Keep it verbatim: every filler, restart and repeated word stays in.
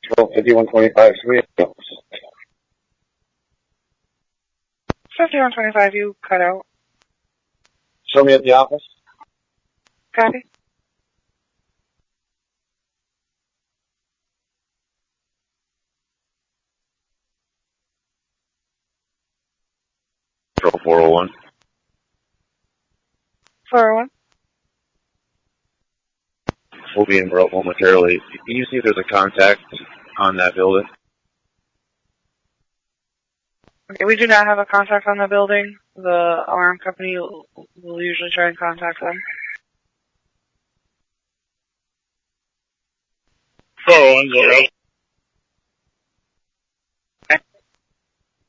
Well, fifty-one twenty-five, three. fifty-one twenty-five, you cut out. Show me at the office. Copy. Control four oh one. four oh one. We'll be in broke momentarily. Can you see if there's a contact on that building? Okay, we do not have a contact on the building. The alarm company will, will usually try and contact them. four one zero.